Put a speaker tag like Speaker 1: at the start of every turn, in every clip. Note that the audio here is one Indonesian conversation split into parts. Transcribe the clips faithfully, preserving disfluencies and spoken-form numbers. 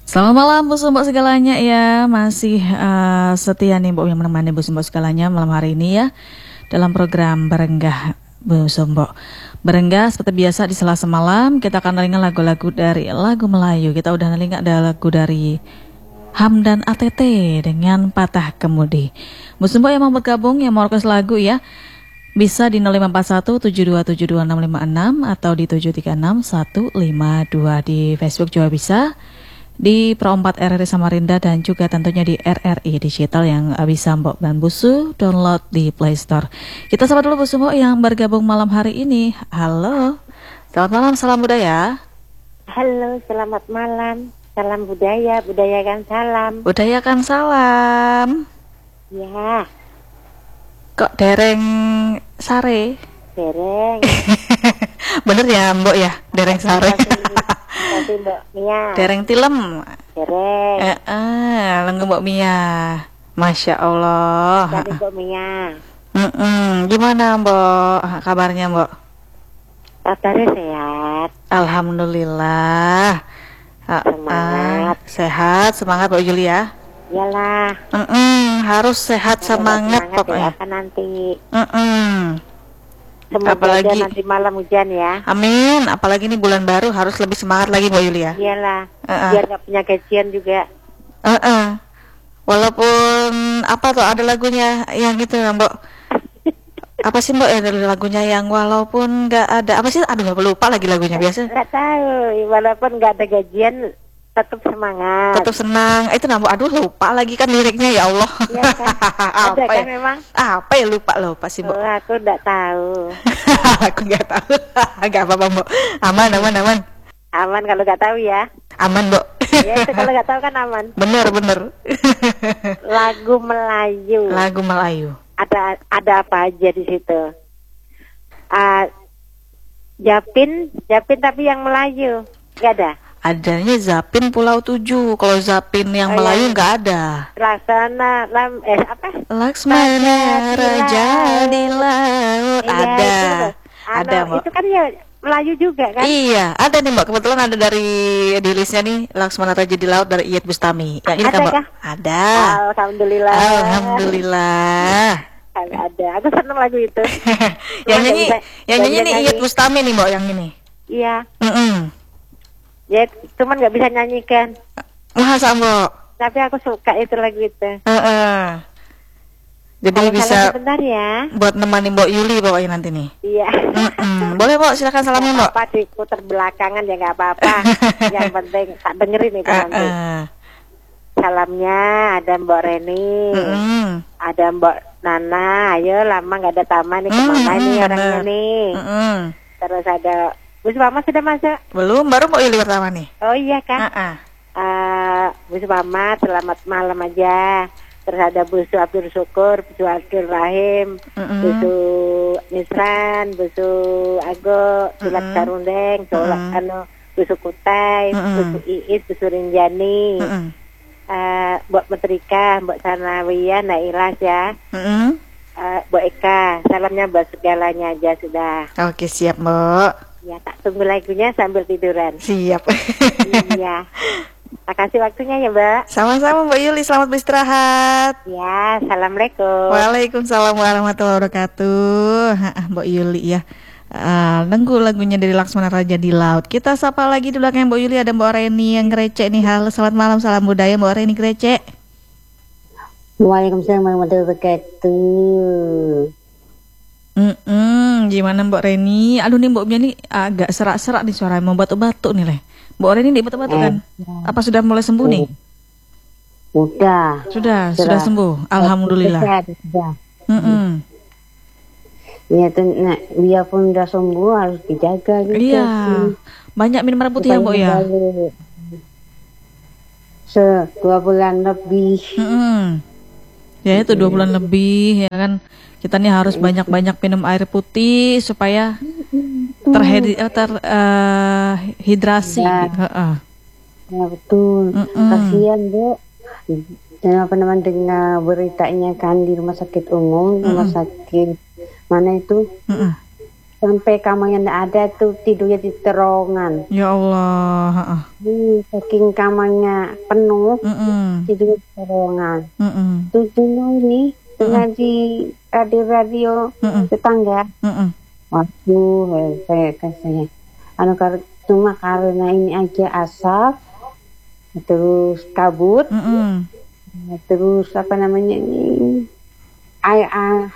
Speaker 1: Selamat malam Bu Sumbok segalanya ya. Masih uh, setia nih Bu yang menemani Bu Sumbok segalanya malam hari ini ya, dalam program Berenggah Bu Sumbok. Berenggah seperti biasa di Selasa malam kita akan dengar lagu-lagu dari lagu Melayu. Kita udah dengar ada lagu dari Hamdan A T T dengan Patah Kemudi. Bu Sumbok yang mau bergabung, yang mau request lagu ya, bisa di nol lima empat satu tujuh dua tujuh dua enam lima enam atau di tujuh tiga enam satu lima dua. Di Facebook juga bisa, di Pro empat R R I Samarinda, dan juga tentunya di R R I Digital yang bisa Mbok dan Busu download di Play Store. Kita sapa dulu Bu Sumbok yang bergabung malam hari ini. Halo, selamat malam, salam budaya.
Speaker 2: Halo, selamat malam, salam budaya, budayakan salam.
Speaker 1: Budayakan salam.
Speaker 2: Ya.
Speaker 1: Kok dereng sare?
Speaker 2: Dereng.
Speaker 1: Bener ya Mbok ya, dereng sare.
Speaker 2: Kasih Mbak Mia.
Speaker 1: Dereng tilem.
Speaker 2: Dereng.
Speaker 1: Eh, eh, lenggu Mbok Mia. Masya Allah.
Speaker 2: Kasih Mbak Mia.
Speaker 1: Mm-mm. Gimana Mbok kabarnya Mbok?
Speaker 2: Kabarnya sehat.
Speaker 1: Alhamdulillah. Ah,
Speaker 2: Semangat.
Speaker 1: ah, sehat, semangat Mbok Julia.
Speaker 2: Iyalah.
Speaker 1: Mm-mm. Harus sehat, semangat,
Speaker 2: semangat
Speaker 1: pokoknya.
Speaker 2: Ya, kan nanti.
Speaker 1: Mm-mm.
Speaker 2: Semoga
Speaker 1: Apalagi
Speaker 2: aja nanti malam hujan ya.
Speaker 1: Amin. Apalagi ini bulan baru harus lebih semangat lagi Mbak Yulia.
Speaker 2: Iyalah.
Speaker 1: Uh-uh.
Speaker 2: Biar gak punya gajian juga.
Speaker 1: Uh-uh. Walaupun apa tuh ada lagunya yang gitu ya Mbak. Apa sih Mbak ya lagunya yang walaupun nggak ada apa sih? Aduh nggak lupa lagi lagunya biasa.
Speaker 2: Nggak tahu. Walaupun nggak ada gajian tetap semangat.
Speaker 1: Tetap senang. Itu nambah. Aduh lupa lagi kan liriknya ya Allah.
Speaker 2: Iya kan? Ada
Speaker 1: apa
Speaker 2: kan
Speaker 1: ya?
Speaker 2: memang?
Speaker 1: Apa ya lupa lupa sih Mbak.
Speaker 2: Oh, aku nggak tahu.
Speaker 1: Aku nggak tahu. Nggak apa-apa Mbak. Aman aman aman.
Speaker 2: Aman kalau nggak tahu ya.
Speaker 1: Aman Mbak.
Speaker 2: Ya itu kalau nggak tahu kan aman.
Speaker 1: Bener bener.
Speaker 2: Lagu Melayu.
Speaker 1: Lagu Melayu.
Speaker 2: Ada ada apa aja di situ? Uh, Japin, Japin tapi yang Melayu nggak ada.
Speaker 1: Adanya Zapin Pulau Tujuh. Kalau Zapin yang
Speaker 2: Oh,
Speaker 1: Melayu
Speaker 2: iya.
Speaker 1: nggak ada.
Speaker 2: Laksana lam eh apa?
Speaker 1: Laksmana Raja di Laut.
Speaker 2: Iya,
Speaker 1: Ada.
Speaker 2: itu.
Speaker 1: Ada
Speaker 2: Anu,
Speaker 1: Mbak.
Speaker 2: itu kan ya Melayu juga kan?
Speaker 1: Iya, ada nih Mbak. Kebetulan ada dari di listnya nih Laksmana Raja di Laut dari Iyeth Bustami. Yang ini kan Mbak?
Speaker 2: Adakah?
Speaker 1: Ada.
Speaker 2: Alhamdulillah.
Speaker 1: Alhamdulillah.
Speaker 2: Ada. Aku seneng lagu itu.
Speaker 1: Yang
Speaker 2: Cuma
Speaker 1: nyanyi,
Speaker 2: nggak bisa-
Speaker 1: yang
Speaker 2: nggak
Speaker 1: nyanyi
Speaker 2: bisa
Speaker 1: nih Iyeth Bustami nih Mbak yang ini.
Speaker 2: Iya.
Speaker 1: Mm-mm.
Speaker 2: Ya, cuman nggak bisa nyanyikan.
Speaker 1: Masa Mbak?
Speaker 2: Tapi aku suka itu lagu itu.
Speaker 1: Uh-uh. Jadi
Speaker 2: Kalau
Speaker 1: bisa
Speaker 2: salah sebentar ya.
Speaker 1: buat nemani Mbak Yuli pokoknya nanti nih.
Speaker 2: Iya.
Speaker 1: Mm-mm. Boleh Mbak, silakan salamnya Mbak.
Speaker 2: Apa diputar belakangan ya nggak apa-apa. Yang penting tak dengerin itu nanti.
Speaker 1: Uh-uh.
Speaker 2: Salamnya ada Mbak Reni,
Speaker 1: Mm-mm.
Speaker 2: ada Mbak Nana. Ayo lama nggak ada taman nih, kemana
Speaker 1: Mm-mm,
Speaker 2: nih orangnya
Speaker 1: bener.
Speaker 2: nih.
Speaker 1: Mm-mm.
Speaker 2: Terus ada Bu Mama sudah masuk.
Speaker 1: Belum, baru Mbak Yuli pertama nih.
Speaker 2: Oh iya kan.
Speaker 1: Uh-uh.
Speaker 2: Uh, Bu Mama selamat malam aja. Terus ada Bu Su Abdul Syukur, Bu Su Abdul Rahim,
Speaker 1: Mm-mm.
Speaker 2: Bu Su Nisran, Bu Su Ago, Sulat
Speaker 1: Mm-mm.
Speaker 2: Sarundeng, Sulat
Speaker 1: Mm-mm.
Speaker 2: anu, Bu Su Kutai,
Speaker 1: Mm-mm.
Speaker 2: Bu Su Iis, Bu Su Rinjani,
Speaker 1: Mm-mm.
Speaker 2: uh, Mbak Metrika, Mbak Sanawiyah, Nailas ya,
Speaker 1: Mm-mm.
Speaker 2: uh, Mbak Eka, salamnya buat segalanya aja sudah.
Speaker 1: Oke, siap Mbak.
Speaker 2: Ya tak tunggu lagunya sambil tiduran.
Speaker 1: Siap.
Speaker 2: Iya. Makasih waktunya ya Mbak.
Speaker 1: Sama-sama Mbak Yuli, selamat beristirahat.
Speaker 2: Ya, assalamualaikum.
Speaker 1: Waalaikumsalam warahmatullahi wabarakatuh. Ha, Mbak Yuli ya. Uh, nunggu lagunya dari Laksmana Raja di Laut. Kita sapa lagi di belakang Mbak Yuli ada Mbak Reni yang Gerecek nih. Halo, selamat malam, salam budaya Mbak Reni Gerecek.
Speaker 3: Waalaikumsalam warahmatullahi wabarakatuh.
Speaker 1: Mm-mm, gimana Mbak Reni? Aduh nih Mbak Mia nih agak serak-serak nih suaranya, mau batuk-batuk nih leh. Mbak Reni nih batuk-batuk kan? Apa sudah mulai sembuh nih?
Speaker 3: Udah.
Speaker 1: Sudah, sudah, sembuh. Alhamdulillah.
Speaker 3: Sehat, sudah.
Speaker 1: Mm-mm.
Speaker 3: Ya, tuh, nah, biarpun udah sembuh harus dijaga gitu.
Speaker 1: Iya, banyak minum air putih ya Mbak ya.
Speaker 3: Se dua bulan lebih.
Speaker 1: Mm-mm. Ya itu dua bulan lebih ya kan. Kita nih harus banyak-banyak minum air putih supaya terhidi, eh, terhidrasi.
Speaker 3: Ya.
Speaker 1: Heeh.
Speaker 3: Ya betul.
Speaker 1: Mm-mm.
Speaker 3: Kasihan Bu. Dan apa namanya dengar beritanya kan di rumah sakit umum, rumah
Speaker 1: Mm-mm.
Speaker 3: sakit mana itu
Speaker 1: Mm-mm.
Speaker 3: sampai kamarnya nggak ada tuh tidurnya di terowongan.
Speaker 1: Ya Allah. Heeh.
Speaker 3: Hmm, saking kamarnya penuh,
Speaker 1: Mm-mm.
Speaker 3: tidur di ruangan.
Speaker 1: Mm-mm.
Speaker 3: Tuh dulu nih, dengar di radio-radio
Speaker 1: Mm-mm.
Speaker 3: tetangga.
Speaker 1: Mm-mm.
Speaker 3: Waduh, saya kasihnya. Anu kar- cuma karena ini aja asap, terus kabut,
Speaker 1: Mm-mm.
Speaker 3: terus apa namanya ini air air,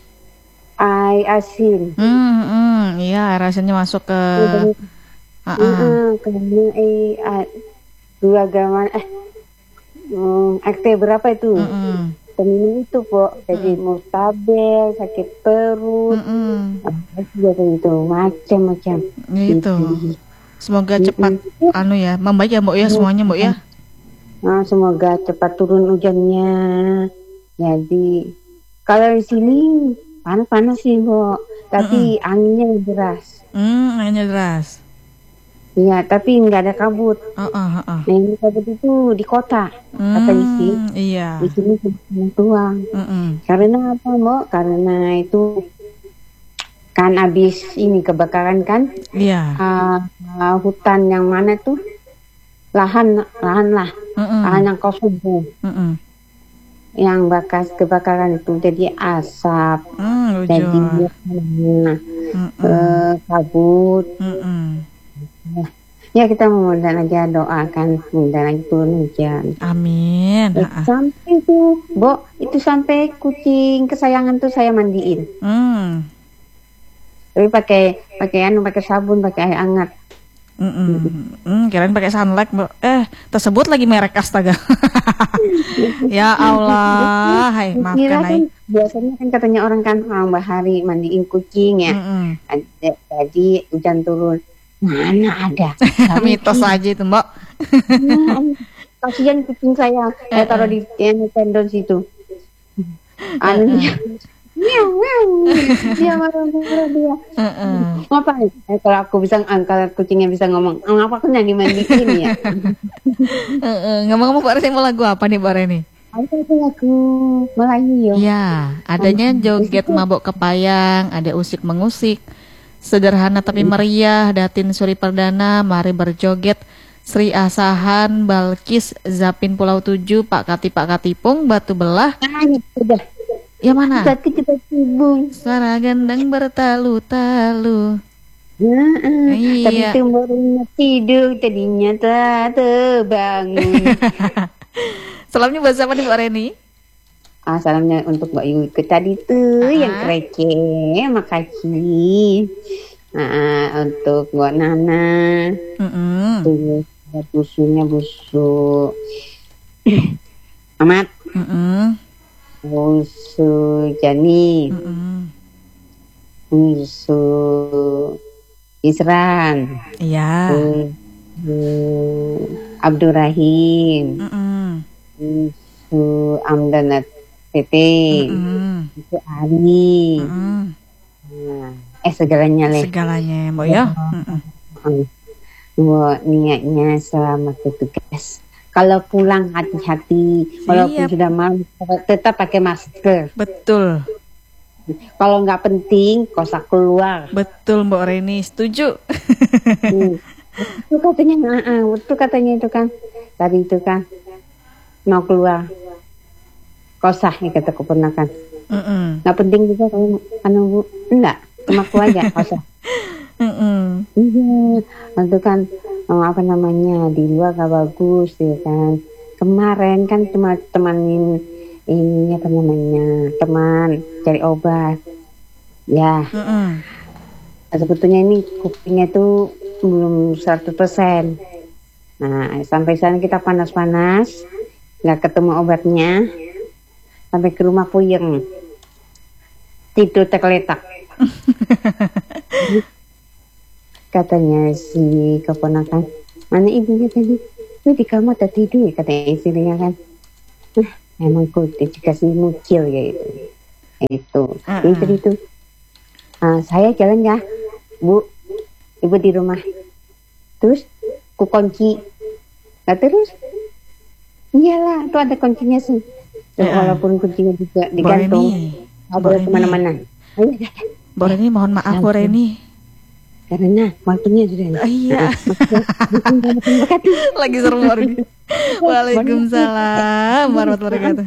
Speaker 3: air asin.
Speaker 1: Mm-mm. Iya, air asinnya masuk ke Ah, ah.
Speaker 3: Heeh, karena eh ah, dua gaman eh hmm, R T berapa itu?
Speaker 1: Mm-mm.
Speaker 3: Peminum itu, Pok. Jadi mustabel, sakit perut,
Speaker 1: Mm-mm.
Speaker 3: apa juga itu macam-macam.
Speaker 1: Gitu. Semoga cepat
Speaker 3: Mm-mm.
Speaker 1: anu ya, membaik ya Mbok ya semuanya Mbok ya.
Speaker 3: Nah, semoga cepat turun hujannya. Jadi kalau di sini panas-panas sih, Mbok. Tapi anginnya deras.
Speaker 1: Hmm, anginnya deras.
Speaker 3: Iya, tapi nggak ada kabut.
Speaker 1: Oh, oh, oh, oh.
Speaker 3: Nah, ini kabut itu di kota, katanya sih.
Speaker 1: Hmm, iya.
Speaker 3: Di sini cuma tuang.
Speaker 1: Mm-mm.
Speaker 3: Karena apa, Mbok? Karena itu kan habis ini kebakaran kan,
Speaker 1: Iya.
Speaker 3: uh, uh, hutan yang mana tuh lahan lahan lah,
Speaker 1: Mm-mm.
Speaker 3: lahan yang kosong tuh,
Speaker 1: Mm-mm.
Speaker 3: yang bekas kebakaran itu jadi asap,
Speaker 1: Hmm,
Speaker 3: jadi
Speaker 1: ujung.
Speaker 3: nah,
Speaker 1: Mm-mm.
Speaker 3: uh, kabut.
Speaker 1: Mm-mm.
Speaker 3: Ya kita memohon aja doakan mudah lagi turun hujan.
Speaker 1: Amin.
Speaker 3: Eh,
Speaker 1: Ah, ah.
Speaker 3: sampai tuh, Bo, itu sampai kucing kesayangan tuh saya mandiin.
Speaker 1: Hmm.
Speaker 3: Tapi pakai pakai anu pakai sabun, pakai air hangat.
Speaker 1: Mm-mm. Hmm, kirain pakai sunlight Mbok. Eh, tersebut lagi merek astaga. Ya Allah, hai
Speaker 3: Kira
Speaker 1: maafkan
Speaker 3: kan
Speaker 1: hai.
Speaker 3: biasanya kan katanya orang kan orang bahari mandiin kucing ya.
Speaker 1: Mm-mm.
Speaker 3: Ada- Jadi hujan turun. Mana ada?
Speaker 1: Mitos aja itu Mbok.
Speaker 3: Nah, kasihan kucing saya. Saya taruh di yang tendon situ. Anu dia. Miau, miau. Dia marah-marah dia.
Speaker 1: Heeh.
Speaker 3: Ngapain? Eh, kalau aku bisa, ah, kalau kucingnya bisa ngomong, "Ah, ngapa aku yang dimandiin ya?"
Speaker 1: Heeh. Ngomong-ngomong Mbak Reni mau lagu apa nih Mbak Reni?
Speaker 3: Ada tuh lagu Melayu ya.
Speaker 1: Ya, adanya joget mabok kepayang, ada usik mengusik, sederhana tapi meriah, Datin Suri Perdana, mari berjoget, Sri Asahan, Balkis, Zapin Pulau Tujuh, Pak Kati Pak Katipung, Batu Belah.
Speaker 3: Ah, ya sudah.
Speaker 1: Ya mana?
Speaker 3: Kita kita sibuk.
Speaker 1: Suara gendang bertalu-talu.
Speaker 3: Heeh.
Speaker 1: Iya.
Speaker 3: Tadi itu barunya tidur, tadinya telah terbangun.
Speaker 1: Salamnya buat siapa nih Mbak Reni?
Speaker 3: Ah, salamnya untuk Mbak Yuke tadi tuh
Speaker 1: Ah.
Speaker 3: yang receh, makasih. Ah, untuk Mbak Nana,
Speaker 1: Mm-mm.
Speaker 3: tuh buat busunya busuk. Amat,
Speaker 1: Mm-mm.
Speaker 3: busuk Jani,
Speaker 1: Mm-mm.
Speaker 3: busuk Isran,
Speaker 1: Iya.
Speaker 3: busuk Abdurrahim,
Speaker 1: Mm-mm.
Speaker 3: busuk Amdanat Tete,
Speaker 1: Mm-mm.
Speaker 3: busuk Ali.
Speaker 1: Mm-mm.
Speaker 3: Nah, eh segalanya leh.
Speaker 1: Segalanya ya Mbak ya. Mm-mm.
Speaker 3: Buat niatnya selamat bertugas. Kalau pulang hati-hati, walaupun
Speaker 1: Siap.
Speaker 3: sudah malam tetap pakai masker.
Speaker 1: Betul.
Speaker 3: Kalau nggak penting, kosak keluar.
Speaker 1: Betul Mbak Reni, setuju.
Speaker 3: Hmm. Itu katanya, ah, ah, itu katanya itu kan, tadi itu kan mau keluar, kosak nih kata keponakan.
Speaker 1: Mm-mm.
Speaker 3: Nggak penting juga kalau anu bu, enggak, cuma keluar aja kosak.
Speaker 1: Mm-mm.
Speaker 3: Iya, itu kan oh, apa namanya di luar gak bagus ya kan. Kemarin kan cuma temanin ini apa namanya teman cari obat. Ya,
Speaker 1: Mm-mm.
Speaker 3: sebetulnya ini kupingnya tuh belum seratus persen. Nah, sampai sana kita panas-panas, nggak ketemu obatnya, sampai ke rumah puyeng, tidur tergeletak. Katanya si keponakan, mana ibunya tadi? Lu di kamar tak tidur, katanya istrinya kan. Nah, emang kok dikasih mukil ya itu. Itu,
Speaker 1: Uh-uh.
Speaker 3: itu itu. Ah, saya jalan ya, Bu. Ibu di rumah. Terus, ku kunci. Nah terus, iyalah, tuh ada kuncinya sih. Tuh,
Speaker 1: Uh-uh.
Speaker 3: walaupun kuncinya juga
Speaker 1: Mbak
Speaker 3: digantung,
Speaker 1: Reni,
Speaker 3: nggak
Speaker 1: Mbak
Speaker 3: boleh
Speaker 1: Reni.
Speaker 3: kemana-mana. Ayo,
Speaker 1: Mbak Reni mohon maaf Mbak Reni.
Speaker 3: Karena waktunya sudah.
Speaker 1: Oh, iya. Lagi seru hari ini. Waalaikumsalam warahmatullahi wabarakatuh.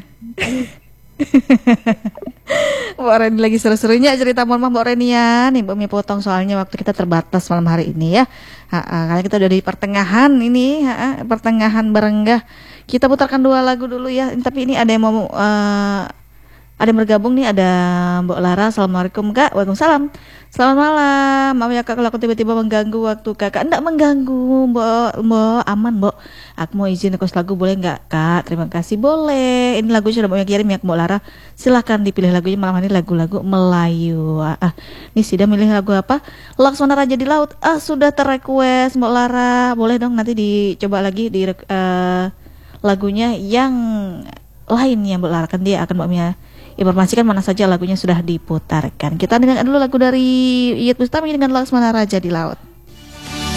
Speaker 1: Mbak Reni lagi seru-serunya cerita mohon maaf Mbak Reni ya. Nih Mbak Mi potong soalnya waktu kita terbatas malam hari ini ya. Ha-ha, karena kita udah di pertengahan ini, ha-ha, pertengahan Berenggah. Kita putarkan dua lagu dulu ya. Tapi ini ada yang mau uh, ada yang bergabung nih, ada Mbak Lara. Assalamualaikum Kak. Waalaikumsalam. Selamat malam. Maaf ya Kak kalau aku tiba-tiba mengganggu waktu Kakak. Enggak mengganggu Mbak, Mbak aman Mbak. Aku mau izin request lagu boleh nggak Kak? Terima kasih boleh. Ini lagu sudah mau kirim ya ke Mbak Lara. Silahkan dipilih lagunya malam ini lagu-lagu Melayu. Ah, ini sudah milih lagu apa? Laksmana Raja di Laut. Ah sudah terrequest Mbak Lara. Boleh dong nanti dicoba lagi di uh, lagunya yang lain ya Mbak Lara. Kan dia akan Mbak Mia informasikan mana saja lagunya sudah diputarkan. Kita dengarkan dulu lagu dari Iyeth Bustami dengan Laksmana Raja di Laut.